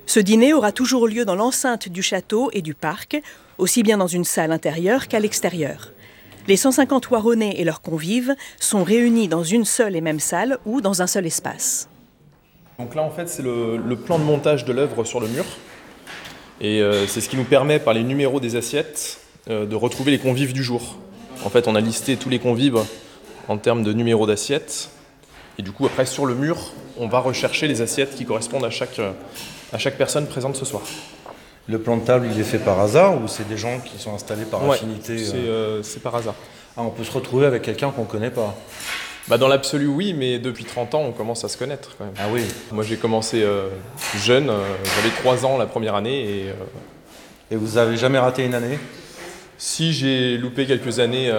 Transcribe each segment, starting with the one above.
Ce dîner aura toujours lieu dans l'enceinte du château et du parc, aussi bien dans une salle intérieure qu'à l'extérieur. Les 150 Waronnais et leurs convives sont réunis dans une seule et même salle ou dans un seul espace. Donc là, en fait, c'est le plan de montage de l'œuvre sur le mur. Et c'est ce qui nous permet, par les numéros des assiettes, de retrouver les convives du jour. En fait, on a listé tous les convives en termes de numéros d'assiettes. Et du coup, après, sur le mur, on va rechercher les assiettes qui correspondent à chaque personne présente ce soir. Le plan de table, il est fait par hasard ou c'est des gens qui sont installés par affinité c'est par hasard. Ah, on peut se retrouver avec quelqu'un qu'on ne connaît pas. Dans l'absolu, oui, mais depuis 30 ans, on commence à se connaître quand même. Ah oui. Moi, j'ai commencé jeune, j'avais 3 ans la première année. Et vous n'avez jamais raté une année ? Si, j'ai loupé quelques années,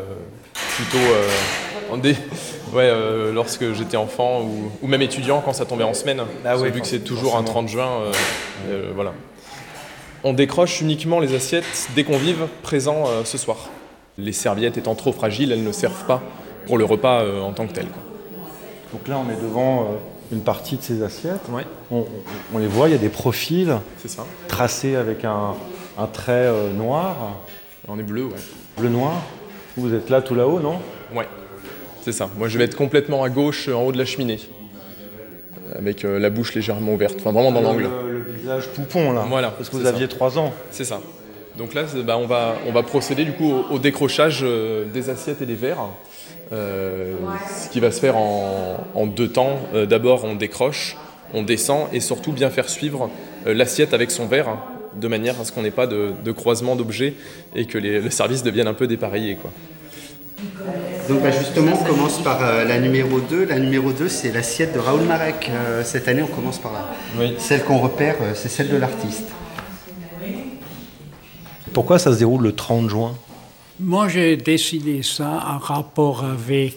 lorsque j'étais enfant ou même étudiant, quand ça tombait en semaine. Ah oui, vu que c'est toujours un 30 juin, voilà. On décroche uniquement les assiettes des convives présents ce soir. Les serviettes étant trop fragiles, elles ne servent pas pour le repas en tant que tel. Donc là, on est devant une partie de ces assiettes. Ouais. On les voit, il y a des profils tracés avec un trait noir. On est bleu, ouais. Bleu-noir. Vous êtes là tout là-haut, non ? Ouais, c'est ça. Moi, je vais être complètement à gauche, en haut de la cheminée, avec la bouche légèrement ouverte, enfin vraiment dans l'angle. Le visage poupon, là, voilà, parce que vous aviez 3 ans. C'est ça. Donc là, on va procéder du coup au décrochage des assiettes et des verres, ce qui va se faire en 2 temps. D'abord, on décroche, on descend et surtout bien faire suivre l'assiette avec son verre, de manière à ce qu'on n'ait pas de croisement d'objets et que le service devienne un peu dépareillé, quoi. Donc justement, on commence par la numéro 2. La numéro 2, c'est l'assiette de Raoul Marek. Cette année, on commence par là. Oui. Celle qu'on repère, c'est celle de l'artiste. Pourquoi ça se déroule le 30 juin ? Moi, j'ai décidé ça en rapport avec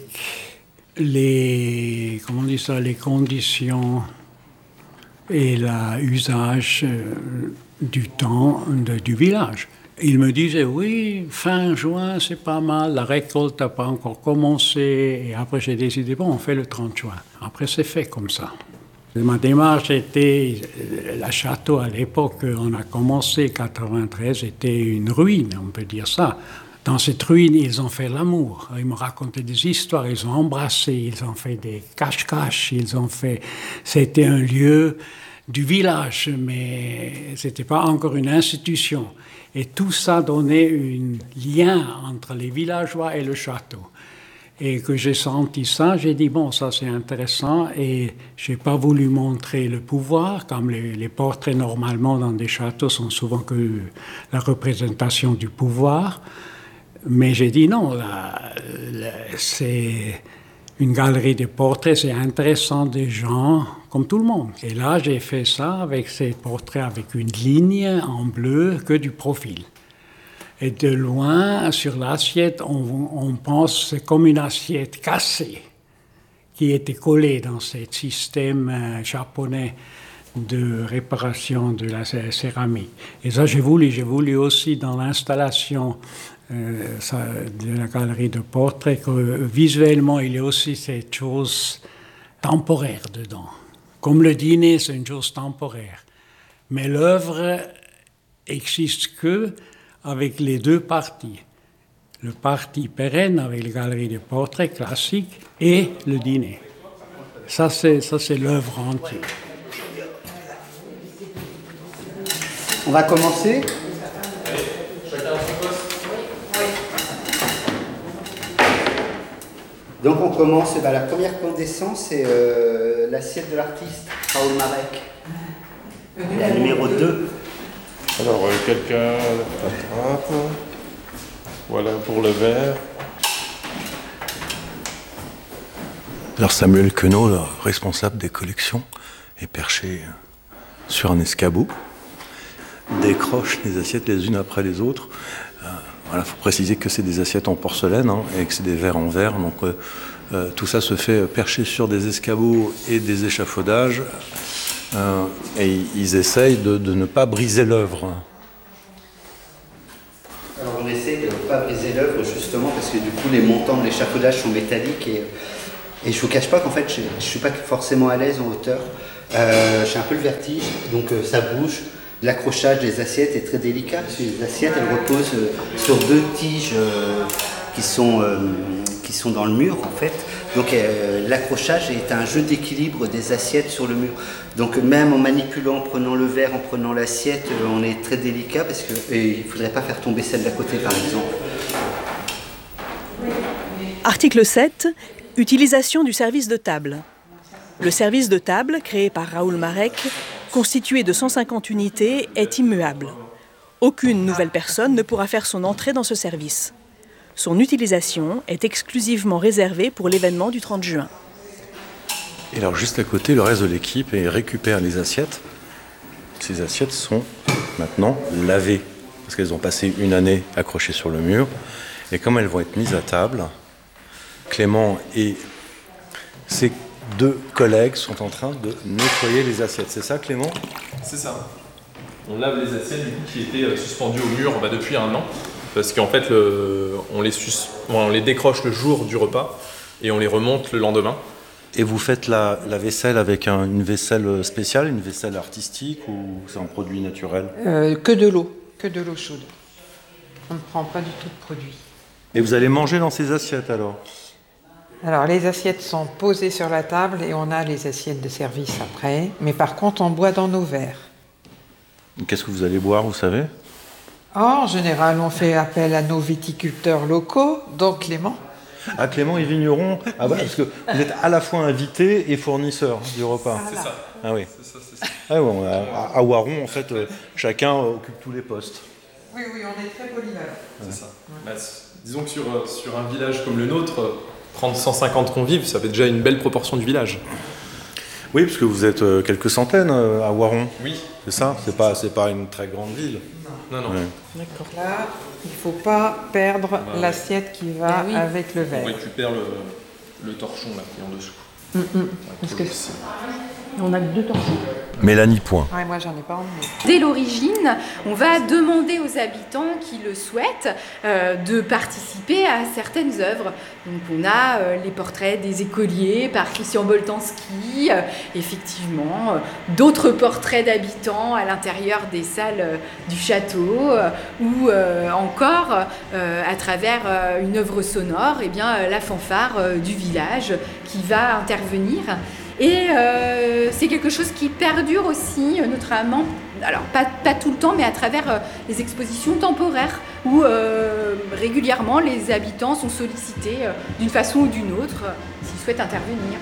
les conditions et l'usage du temps du village. Ils me disaient, oui, fin juin, c'est pas mal, la récolte n'a pas encore commencé. Et après, j'ai décidé, bon, on fait le 30 juin. Après, c'est fait comme ça. Ma démarche était, le château à l'époque, on a commencé, 1993, était une ruine, on peut dire ça. Dans cette ruine, ils ont fait l'amour. Ils me racontaient des histoires, ils ont embrassé, ils ont fait des cache-cache, C'était un lieu du village, mais ce n'était pas encore une institution. Et tout ça donnait un lien entre les villageois et le château. Et que j'ai senti ça, j'ai dit, bon, ça c'est intéressant. Et je n'ai pas voulu montrer le pouvoir, comme les portraits normalement dans des châteaux sont souvent que la représentation du pouvoir. Mais j'ai dit, non, c'est une galerie de portraits, c'est intéressant des gens comme tout le monde. Et là, j'ai fait ça avec ces portraits avec une ligne en bleu que du profil. Et de loin, sur l'assiette, on pense que c'est comme une assiette cassée qui était collée dans ce système japonais de réparation de la céramique. Et ça, j'ai voulu aussi dans l'installation de la galerie de portraits que visuellement, il y a aussi cette chose temporaire dedans. Comme le dîner, c'est une chose temporaire. Mais l'œuvre n'existe que avec les 2 parties. Le parti pérenne avec les galeries de portraits classiques et le dîner. Ça, c'est l'œuvre entière. On va commencer. Donc on commence, la première qu'on descend, c'est l'assiette de l'artiste, Raoul Marek. La numéro 2. Alors, quelqu'un attrape. Voilà pour le verre. Alors Samuel Queneau, le responsable des collections, est perché sur un escabeau, décroche les assiettes les unes après les autres. Voilà, faut préciser que c'est des assiettes en porcelaine et que c'est des verres en verre. Donc tout ça se fait perché sur des escabeaux et des échafaudages. Et ils essayent de ne pas briser l'œuvre. Alors on essaie de ne pas briser l'œuvre justement parce que du coup les montants de l'échafaudage sont métalliques et Et je vous cache pas qu'en fait, je suis pas forcément à l'aise en hauteur. J'ai un peu le vertige, donc ça bouge. L'accrochage des assiettes est très délicat, parce que les assiettes, elles reposent sur 2 tiges qui sont dans le mur, en fait. Donc l'accrochage est un jeu d'équilibre des assiettes sur le mur. Donc même en manipulant, en prenant le verre, en prenant l'assiette, on est très délicat, parce qu'il ne faudrait pas faire tomber celle d'à côté, par exemple. Article 7. Utilisation du service de table. Le service de table, créé par Raoul Marek, constitué de 150 unités, est immuable. Aucune nouvelle personne ne pourra faire son entrée dans ce service. Son utilisation est exclusivement réservée pour l'événement du 30 juin. Et alors juste à côté, le reste de l'équipe récupère les assiettes. Ces assiettes sont maintenant lavées, parce qu'elles ont passé une année accrochées sur le mur. Et comme elles vont être mises à table, Clément et ses 2 collègues sont en train de nettoyer les assiettes. C'est ça, Clément ? C'est ça. On lave les assiettes du coup, qui étaient suspendues au mur depuis 1 an. Parce qu'en fait, on les décroche le jour du repas et on les remonte le lendemain. Et vous faites la vaisselle avec une vaisselle spéciale, une vaisselle artistique, ou c'est un produit naturel ? Que de l'eau chaude. On ne prend pas du tout de produit. Et vous allez manger dans ces assiettes alors ? Alors les assiettes sont posées sur la table et on a les assiettes de service après. Mais par contre, on boit dans nos verres. Qu'est-ce que vous allez boire, vous savez ? En général, on fait appel à nos viticulteurs locaux, donc Clément. Ah, Clément et vigneron. Ah voilà, parce que vous êtes à la fois invité et fournisseur du repas. Voilà. C'est ça. Ah oui. C'est ça. Ah bon, à Waron, en fait, chacun occupe tous les postes. Oui, on est très polyvalents. C'est ça. Bah, disons que sur un village comme le nôtre, prendre 150 convives, ça fait déjà une belle proportion du village. Oui, parce que vous êtes quelques centaines à Waron. Oui. C'est ça ? C'est pas une très grande ville. Non. Ouais. D'accord. Là, il ne faut pas perdre l'assiette qui va avec le verre. On récupère le torchon là, qui est en dessous. Parce que On a 2 torchons. Mélanie Point. ouais, moi, j'en ai pas emmené. Dès l'origine, on va demander aux habitants qui le souhaitent de participer à certaines œuvres. Donc on a les portraits des écoliers par Christian Boltanski, effectivement, d'autres portraits d'habitants à l'intérieur des salles du château, ou encore à travers une œuvre sonore, la fanfare du village qui va intervenir. Et c'est quelque chose qui perdure aussi, notamment, alors pas tout le temps, mais à travers les expositions temporaires où régulièrement les habitants sont sollicités d'une façon ou d'une autre s'ils souhaitent intervenir.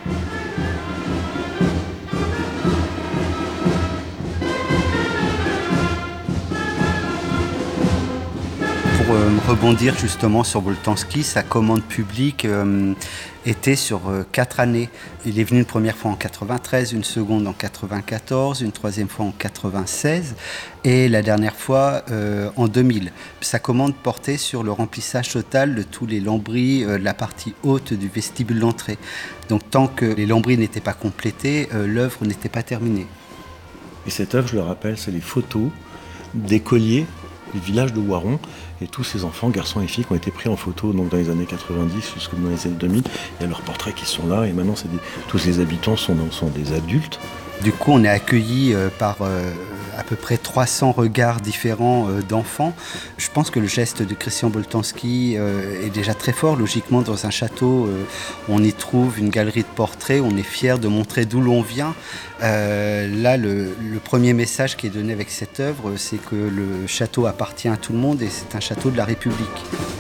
Pour rebondir justement sur Boltanski, sa commande publique était sur 4 années. Il est venu une première fois en 93, une seconde en 94, une troisième fois en 96 et la dernière fois en 2000. Sa commande portait sur le remplissage total de tous les lambris de la partie haute du vestibule d'entrée. Donc tant que les lambris n'étaient pas complétés, l'œuvre n'était pas terminée. Et cette œuvre, je le rappelle, c'est les photos d'écoliers du village de Waron. Et tous ces enfants, garçons et filles, qui ont été pris en photo donc dans les années 90 jusqu'aux les années 2000. Il y a leurs portraits qui sont là. Et maintenant, tous les habitants sont des adultes. Du coup, on est accueillis par à peu près 300 regards différents d'enfants. Je pense que le geste de Christian Boltanski est déjà très fort. Logiquement, dans un château, on y trouve une galerie de portraits. On est fier de montrer d'où l'on vient. Là, le premier message qui est donné avec cette œuvre, c'est que le château appartient à tout le monde et c'est un château de la République.